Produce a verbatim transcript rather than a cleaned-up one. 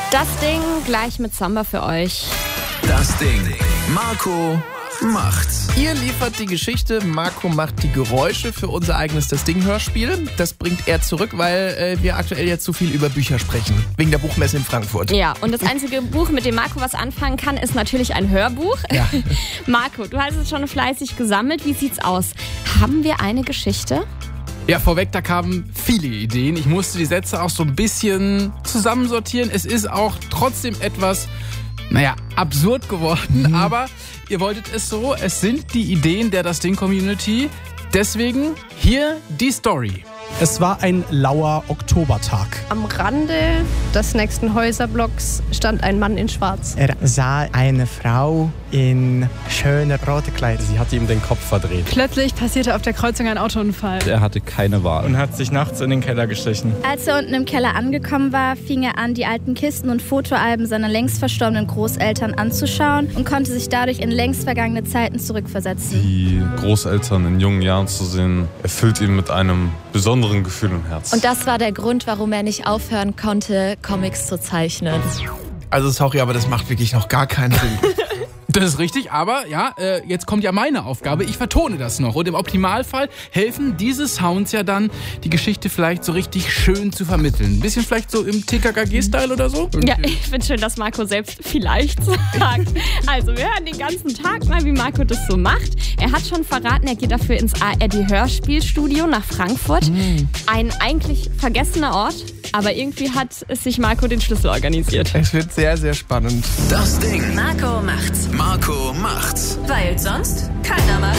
Das Ding gleich mit Samba für euch. Das Ding. Marco macht's. Ihr liefert die Geschichte, Marco macht die Geräusche für unser eigenes Das Ding-Hörspiel. Das bringt er zurück, weil äh, wir aktuell jetzt zu viel über Bücher sprechen. Wegen der Buchmesse in Frankfurt. Ja, und das einzige Buch, mit dem Marco was anfangen kann, ist natürlich ein Hörbuch. Ja. Marco, du hast es schon fleißig gesammelt. Wie sieht's aus? Haben wir eine Geschichte? Ja, vorweg, da kamen viele Ideen. Ich musste die Sätze auch so ein bisschen zusammensortieren. Es ist auch trotzdem etwas, naja, absurd geworden. Mhm. Aber ihr wolltet es so. Es sind die Ideen der Das Ding-Community. Deswegen hier die Story. Es war ein lauer Oktobertag. Am Rande des nächsten Häuserblocks stand ein Mann in Schwarz. Er sah eine Frau in schöner roter Kleidung. Sie hatte ihm den Kopf verdreht. Plötzlich passierte auf der Kreuzung ein Autounfall. Er hatte keine Wahl und hat sich nachts in den Keller geschlichen. Als er unten im Keller angekommen war, fing er an, die alten Kisten und Fotoalben seiner längst verstorbenen Großeltern anzuschauen und konnte sich dadurch in längst vergangene Zeiten zurückversetzen. Die Großeltern in jungen Jahren zu sehen, erfüllt ihn mit einem besonderen Gefühl im Herzen. Und das war der Grund, warum er nicht aufhören konnte, Comics zu zeichnen. Also sorry, aber das macht wirklich noch gar keinen Sinn. Das ist richtig, aber ja, äh, jetzt kommt ja meine Aufgabe. Ich vertone das noch. Und im Optimalfall helfen diese Sounds ja dann, die Geschichte vielleicht so richtig schön zu vermitteln. Ein bisschen vielleicht so im T K K G-Style oder so? Ja, ich finde schön, dass Marco selbst vielleicht sagt. Also, wir hören den ganzen Tag mal, wie Marco das so macht. Er hat schon verraten, er geht dafür ins A R D-Hörspielstudio nach Frankfurt. Mhm. Ein eigentlich vergessener Ort, aber irgendwie hat sich Marco den Schlüssel organisiert. Es wird sehr, sehr spannend. Das Ding. Marco macht's. Marco macht's. Weil sonst keiner macht.